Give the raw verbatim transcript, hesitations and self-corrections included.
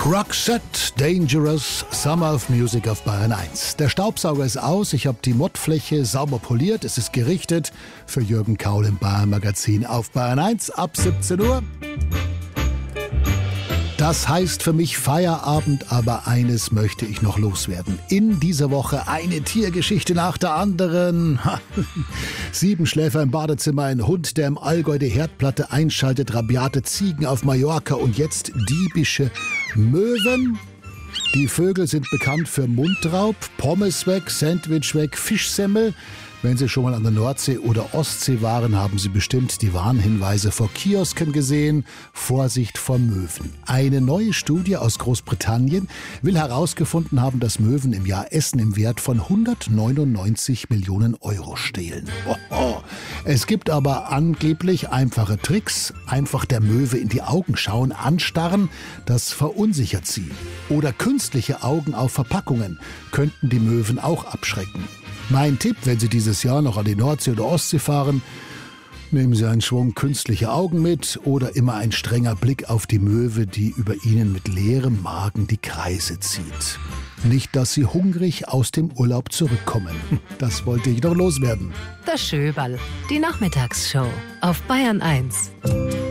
Roxette, Dangerous, Summer of Music auf Bayern eins. Der Staubsauger ist aus, ich habe die Mottfläche sauber poliert, es ist gerichtet für Jürgen Kaul im Bayern Magazin auf Bayern eins ab siebzehn Uhr. Das heißt für mich Feierabend, aber eines möchte ich noch loswerden. In dieser Woche eine Tiergeschichte nach der anderen. Siebenschläfer im Badezimmer, ein Hund, der im Allgäu die Herdplatte einschaltet, rabiate Ziegen auf Mallorca und jetzt diebische Möwen. Die Vögel sind bekannt für Mundraub, Pommes weg, Sandwich weg, Fischsemmel. Wenn Sie schon mal an der Nordsee oder Ostsee waren, haben Sie bestimmt die Warnhinweise vor Kiosken gesehen. Vorsicht vor Möwen. Eine neue Studie aus Großbritannien will herausgefunden haben, dass Möwen im Jahr Essen im Wert von hundertneunundneunzig Millionen Euro stehlen. Oho. Es gibt aber angeblich einfache Tricks. Einfach der Möwe in die Augen schauen, anstarren, das verunsichert sie. Oder künstliche Augen auf Verpackungen könnten die Möwen auch abschrecken. Mein Tipp, wenn Sie dieses Jahr noch an die Nordsee oder Ostsee fahren, nehmen Sie einen Schwung künstliche Augen mit oder immer ein strenger Blick auf die Möwe, die über Ihnen mit leerem Magen die Kreise zieht. Nicht, dass Sie hungrig aus dem Urlaub zurückkommen. Das wollte ich noch loswerden. Das Schöberl, die Nachmittagsshow auf Bayern eins.